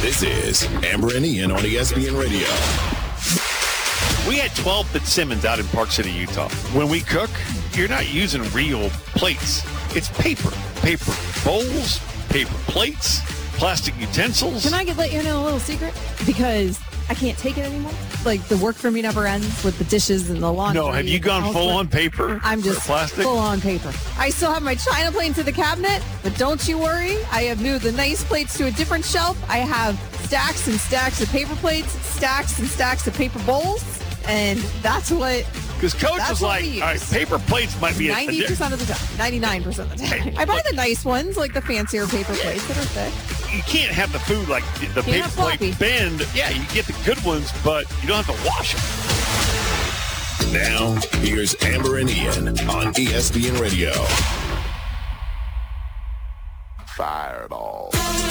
This is Amber and Ian on ESPN Radio. We had 12 Fitzsimmons out in Park City, Utah. When we cook, you're not using real plates. It's paper. Paper bowls, paper plates, plastic utensils. Can I let you know a little secret? Because I can't take it anymore. Like, the work for me never ends with the dishes and the laundry. No, have you gone full on paper? I'm just plastic? full on paper. I still have my china plates in the cabinet, but don't you worry. I have moved the nice plates to a different shelf. I have stacks and stacks of paper plates, stacks and stacks of paper bowls, and that's what... Because Coach was like, all right, paper plates might be 90% of the time, 99% of the time. I buy the nice ones, like the fancier paper plates that are thick. You can't have the food like the paper plate bend. Yeah, you get the good ones, but you don't have to wash them. Now, here's Amber and Ian on ESPN Radio. Fireball.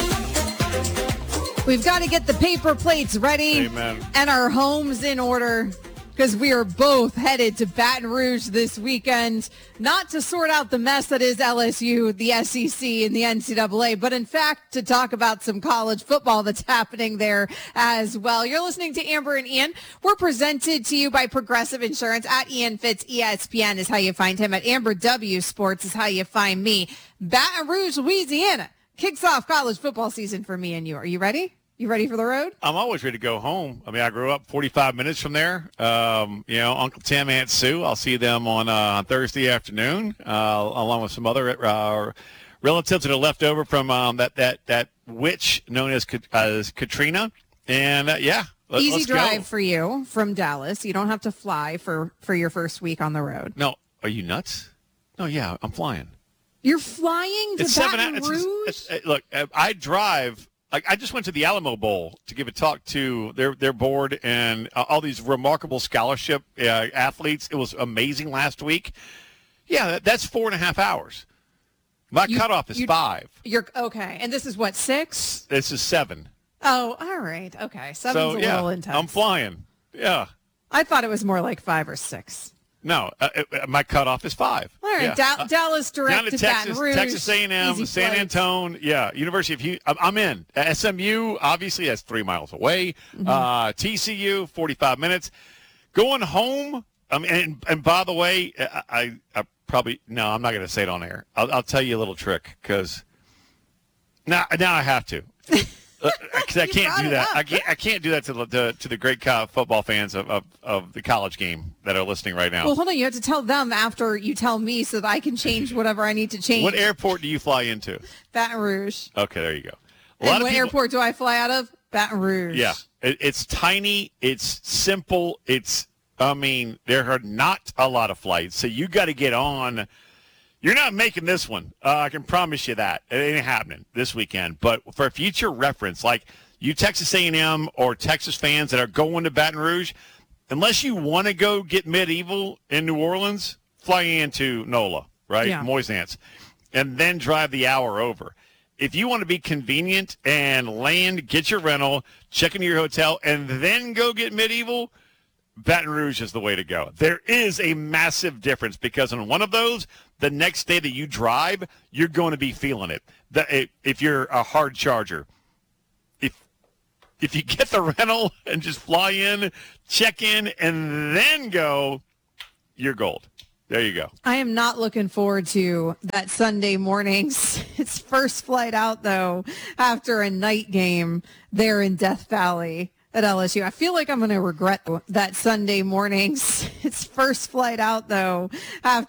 We've got to get the paper plates ready. Amen. And our homes in order, because we are both headed to Baton Rouge this weekend, not to sort out the mess that is LSU, the SEC, and the NCAA, but in fact to talk about some college football that's happening there as well. You're listening to Amber and Ian. We're presented to you by Progressive Insurance. At Ian Fitz, ESPN is how you find him. At Amber W Sports is how you find me. Baton Rouge, Louisiana kicks off college football season for me and you. Are you ready? You ready for the road? I'm always ready to go home. I mean, I grew up 45 minutes from there. Uncle Tim, Aunt Sue, I'll see them on Thursday afternoon, along with some other relatives that are left over from that witch known as Katrina. And, easy drive go. for you from Dallas. You don't have to fly for your first week on the road. No, are you nuts? No, yeah, I'm flying. You're flying to Baton Rouge? Look, I drive. I just went to the Alamo Bowl to give a talk to their board and all these remarkable scholarship athletes. It was amazing last week. Yeah, that's 4.5 hours. My cutoff is 5. You're okay. And this is what, 6? This is 7. Oh, all right. Okay. 7's a little intense. I'm flying. Yeah. I thought it was more like 5 or 6. No, my cutoff is 5. All right, yeah. Dallas direct to Texas, Baton Rouge. Texas A&M, San Antonio, University of Houston. I'm in. SMU, obviously, that's 3 miles away. Mm-hmm. TCU, 45 minutes. Going home, and by the way, I probably, no, I'm not going to say it on air. I'll tell you a little trick, because now I have to. Because I can't do that. I can't do that to the great football fans of the college game that are listening right now. Well, hold on. You have to tell them after you tell me so that I can change whatever I need to change. What airport do you fly into? Baton Rouge. Okay, there you go. What airport do I fly out of? Baton Rouge. Yeah. It's tiny. It's simple. There are not a lot of flights, so you got to get on. You're not making this one. I can promise you that. It ain't happening this weekend. But for future reference, like you Texas A&M or Texas fans that are going to Baton Rouge, unless you want to go get medieval in New Orleans, fly into NOLA, right? Yeah. Moisants, and then drive the hour over. If you want to be convenient and land, get your rental, check into your hotel, and then go get medieval, Baton Rouge is the way to go. There is a massive difference because on one of those, the next day that you drive, you're going to be feeling it. If you're a hard charger, if you get the rental and just fly in, check in, and then go, you're gold. There you go. I am not looking forward to that Sunday mornings. It's first flight out, though, after a night game there in Death Valley at LSU. I feel like I'm going to regret that Sunday mornings. It's first flight out, though, after